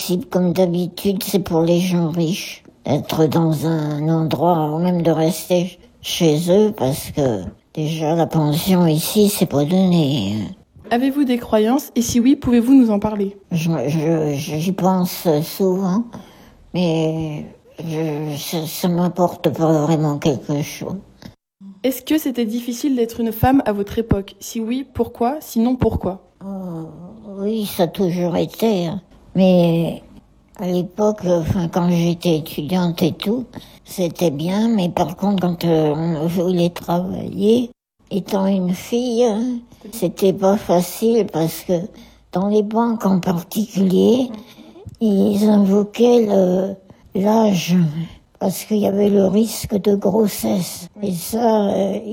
principe, comme d'habitude, c'est pour les gens riches. Être dans un endroit, ou même de rester chez eux, parce que déjà la pension ici, c'est pas donné. Avez-vous des croyances et si oui, pouvez-vous nous en parler? J'y pense souvent, mais ça m'apporte pas vraiment quelque chose. Est-ce que c'était difficile d'être une femme à votre époque? Si oui, pourquoi? Sinon, pourquoi? Oui, ça a toujours été. Mais à l'époque, quand j'étais étudiante et tout, c'était bien. Mais par contre, quand on voulait travailler, étant une fille, c'était pas facile parce que dans les banques en particulier, ils invoquaient l'âge parce qu'il y avait le risque de grossesse. Et ça,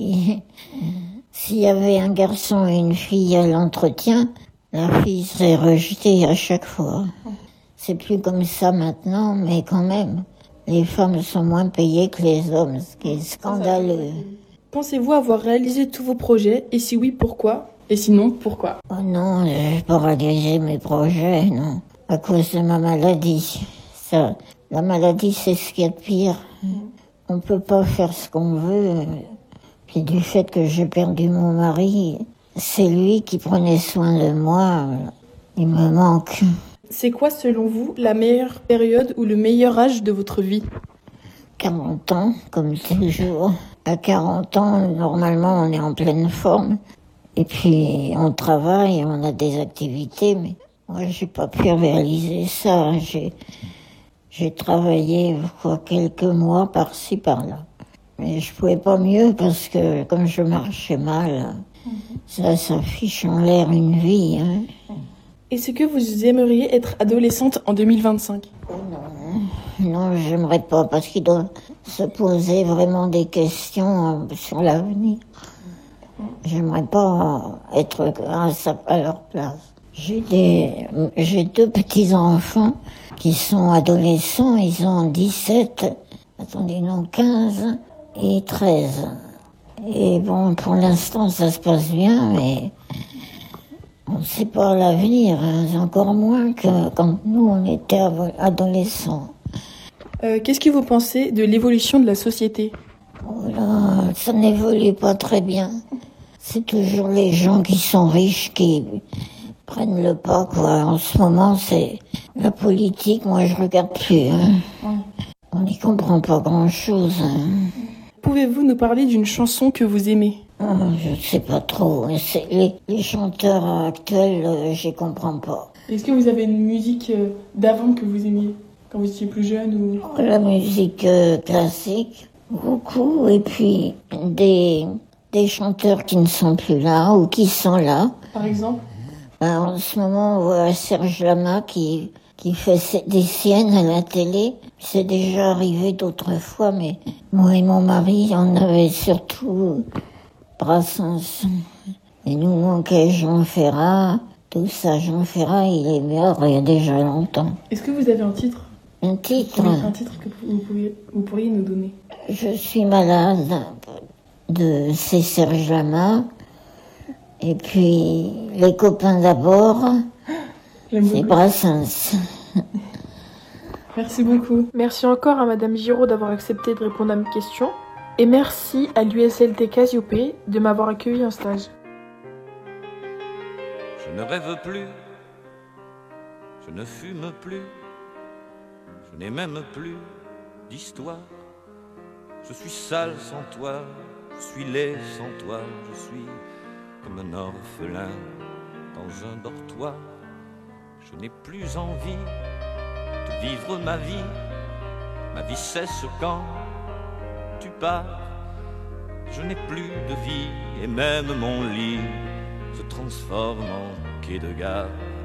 s'il y avait un garçon et une fille à l'entretien, la fille serait rejetée à chaque fois. C'est plus comme ça maintenant, mais quand même, les femmes sont moins payées que les hommes, ce qui est scandaleux. Pensez-vous avoir réalisé tous vos projets et si oui, pourquoi? Et sinon, pourquoi? Oh non, je n'ai pas réalisé mes projets, non. À cause de ma maladie. Ça, la maladie, c'est ce qu'il y a de pire. On peut pas faire ce qu'on veut. Puis du fait que j'ai perdu mon mari, c'est lui qui prenait soin de moi. Il me manque. C'est quoi, selon vous, la meilleure période ou le meilleur âge de votre vie? 40 ans, comme toujours. À 40 ans, normalement, on est en pleine forme. Et puis, on travaille, on a des activités, mais moi, j'ai pas pu réaliser ça. J'ai travaillé, quelques mois par-ci, par-là. Mais je pouvais pas mieux parce que, comme je marchais mal, ça fiche en l'air une vie, hein. Est-ce que vous aimeriez être adolescente en 2025? Non, j'aimerais pas, parce qu'il doit se poser vraiment des questions sur l'avenir. J'aimerais pas être à leur place. J'ai 2 petits-enfants qui sont adolescents, ils ont 17, attendez, non, 15 et 13. Et bon, pour l'instant, ça se passe bien, mais on ne sait pas l'avenir, hein, encore moins que quand nous, on était adolescents. Qu'est-ce que vous pensez de l'évolution de la société? Oh là, ça n'évolue pas très bien. C'est toujours les gens qui sont riches qui prennent le pas, quoi. En ce moment, c'est la politique, moi je regarde plus, hein. On n'y comprend pas grand-chose, hein. Pouvez-vous nous parler d'une chanson que vous aimez? Je ne sais pas trop. Les chanteurs actuels, je comprends pas. Est-ce que vous avez une musique d'avant que vous aimiez, quand vous étiez plus jeune ou... La musique classique, beaucoup, et puis des chanteurs qui ne sont plus là ou qui sont là. Par exemple? En ce moment, on voit Serge Lama qui fait des siennes à la télé. C'est déjà arrivé d'autres fois, mais moi et mon mari, on avait surtout Brassens. Et nous manquait Jean Ferrat, tout ça. Jean Ferrat, il est mort il y a déjà longtemps. Est-ce que vous avez un titre? Un titre? Un titre que vous pourriez nous donner? Je suis malade c'est Serge Lama. Et puis, les copains d'abord, c'est Brassens. Merci beaucoup. Merci encore à Madame Giraud d'avoir accepté de répondre à mes questions. Et merci à l'USLT Cassiopée de m'avoir accueilli en stage. Je ne rêve plus, je ne fume plus, je n'ai même plus d'histoire. Je suis sale sans toi, je suis laid sans toi, je suis comme un orphelin dans un dortoir. Je n'ai plus envie de vivre ma vie cesse quand tu pars. Je n'ai plus de vie et même mon lit se transforme en quai de gare.